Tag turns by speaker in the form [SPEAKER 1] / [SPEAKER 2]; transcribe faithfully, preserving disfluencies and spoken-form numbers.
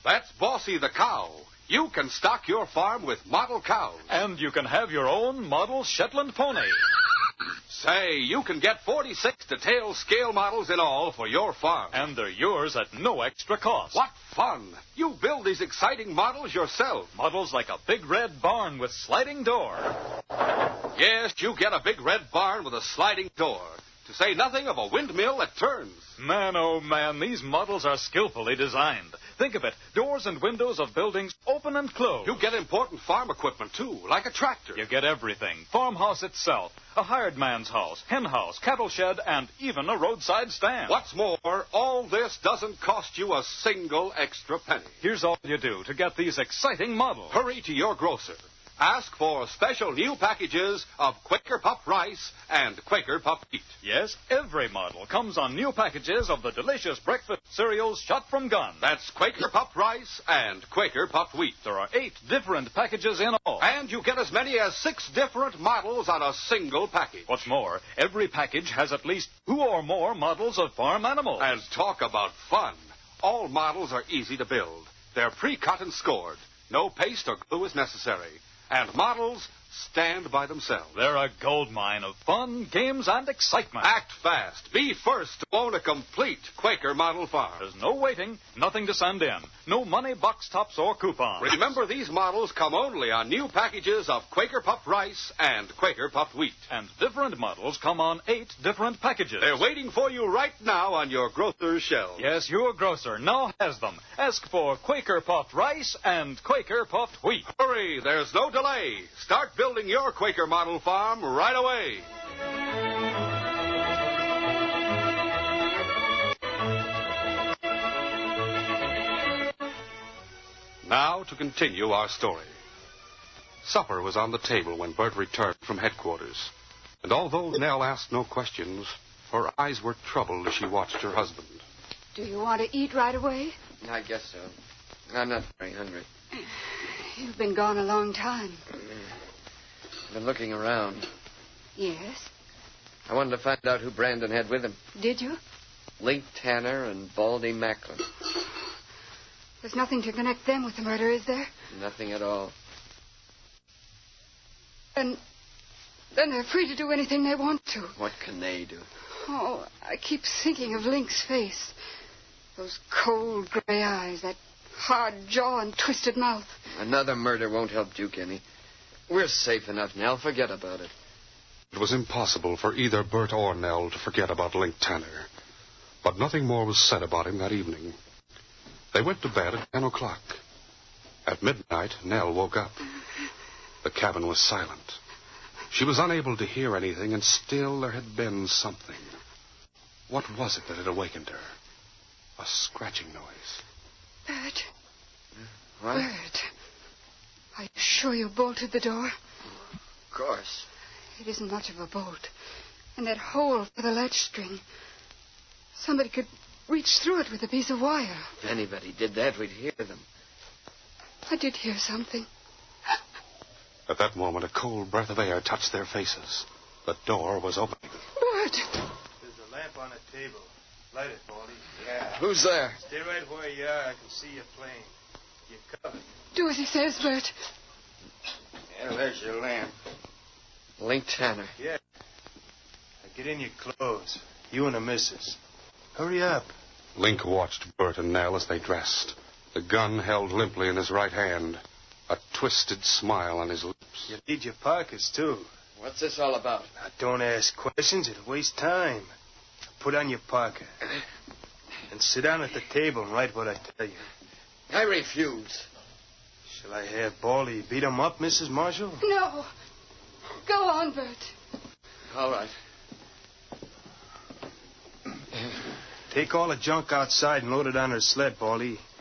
[SPEAKER 1] That's Bossy the cow. You can stock your farm with model cows.
[SPEAKER 2] And you can have your own model Shetland pony.
[SPEAKER 1] Say, you can get forty-six detailed scale models in all for your farm.
[SPEAKER 2] And they're yours at no extra cost.
[SPEAKER 1] What fun! You build these exciting models yourself.
[SPEAKER 2] Models like a big red barn with sliding door.
[SPEAKER 1] Yes, you get a big red barn with a sliding door. To say nothing of a windmill that turns.
[SPEAKER 2] Man, oh man, these models are skillfully designed. Think of it, doors and windows of buildings open and close.
[SPEAKER 1] You get important farm equipment, too, like a tractor.
[SPEAKER 2] You get everything. Farmhouse itself, a hired man's house, hen house, cattle shed, and even a roadside stand.
[SPEAKER 1] What's more, all this doesn't cost you a single extra penny.
[SPEAKER 2] Here's all you do to get these exciting models.
[SPEAKER 1] Hurry to your grocer. Ask for special new packages of Quaker Puffed Rice and Quaker Puffed Wheat.
[SPEAKER 2] Yes, every model comes on new packages of the delicious breakfast cereals shot from guns.
[SPEAKER 1] That's Quaker Puffed Rice and Quaker Puffed Wheat.
[SPEAKER 2] There are eight different packages in all.
[SPEAKER 1] And you get as many as six different models on a single package.
[SPEAKER 2] What's more, every package has at least two or more models of farm animals.
[SPEAKER 1] And talk about fun. All models are easy to build. They're pre-cut and scored. No paste or glue is necessary. And models stand by themselves.
[SPEAKER 2] They're a gold mine of fun, games, and excitement.
[SPEAKER 1] Act fast. Be first to own a complete Quaker model farm.
[SPEAKER 2] There's no waiting, nothing to send in, no money, box tops, or coupons.
[SPEAKER 1] Remember, these models come only on new packages of Quaker Puffed Rice and Quaker Puffed Wheat.
[SPEAKER 2] And different models come on eight different packages.
[SPEAKER 1] They're waiting for you right now on your grocer's shelves.
[SPEAKER 2] Yes, your grocer now has them. Ask for Quaker Puffed Rice and Quaker Puffed Wheat.
[SPEAKER 1] Hurry, there's no delay. Start building your Quaker model farm right away. Now to continue our story. Supper was on the table when Bert returned from headquarters. And although Nell asked no questions, her eyes were troubled as she watched her husband.
[SPEAKER 3] Do you want to eat right away?
[SPEAKER 4] I guess so. I'm not very hungry.
[SPEAKER 3] You've been gone a long time.
[SPEAKER 4] I've been looking around.
[SPEAKER 3] Yes?
[SPEAKER 4] I wanted to find out who Brandon had with him.
[SPEAKER 3] Did you?
[SPEAKER 4] Link Tanner and Baldy Macklin.
[SPEAKER 3] There's nothing to connect them with the murder, is there?
[SPEAKER 4] Nothing at all.
[SPEAKER 3] And then they're free to do anything they want to.
[SPEAKER 4] What can they do?
[SPEAKER 3] Oh, I keep thinking of Link's face. Those cold gray eyes, that hard jaw and twisted mouth.
[SPEAKER 4] Another murder won't help Duke any. We're safe enough, Nell. Forget about it.
[SPEAKER 1] It was impossible for either Bert or Nell to forget about Link Tanner. But nothing more was said about him that evening. They went to bed at ten o'clock. At midnight, Nell woke up. The cabin was silent. She was unable to hear anything, and still there had been something. What was it that had awakened her? A scratching noise.
[SPEAKER 3] Bert.
[SPEAKER 4] What?
[SPEAKER 3] Bert. Are you sure you bolted the door?
[SPEAKER 4] Of course.
[SPEAKER 3] It isn't much of a bolt. And that hole for the latch string. Somebody could reach through it with a piece of wire.
[SPEAKER 4] If anybody did that, we'd hear them.
[SPEAKER 3] I did hear something.
[SPEAKER 1] At that moment, a cold breath of air touched their faces. The door was opening.
[SPEAKER 3] Bert!
[SPEAKER 5] There's a lamp on the table. Light it, Baldy.
[SPEAKER 4] Yeah. Who's there?
[SPEAKER 5] Stay right where you are. I can see you plain. You're covered.
[SPEAKER 3] Do as he says, Bert.
[SPEAKER 5] Yeah, there's your lamp.
[SPEAKER 4] Link Tanner.
[SPEAKER 5] Yeah. Now get in your clothes. You and the missus. Hurry up.
[SPEAKER 1] Link watched Bert and Nell as they dressed. The gun held limply in his right hand. A twisted smile on his lips.
[SPEAKER 5] You need your pockets, too.
[SPEAKER 4] What's this all about?
[SPEAKER 5] Now, don't ask questions. It'll waste time. Put on your pocket. And sit down at the table and write what I tell you.
[SPEAKER 4] I refuse.
[SPEAKER 5] Shall I have Baldy beat him up, Missus Marshall?
[SPEAKER 3] No. Go on, Bert.
[SPEAKER 4] All right.
[SPEAKER 5] Take all the junk outside and load it on her sled, Baldy.